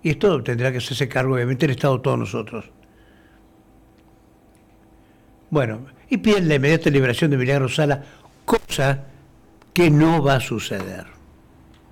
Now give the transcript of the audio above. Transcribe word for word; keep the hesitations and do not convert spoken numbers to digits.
Y esto tendrá que hacerse cargo, obviamente, el Estado, todos nosotros. Bueno, y piden la inmediata liberación de Milagro Sala, cosa que no va a suceder.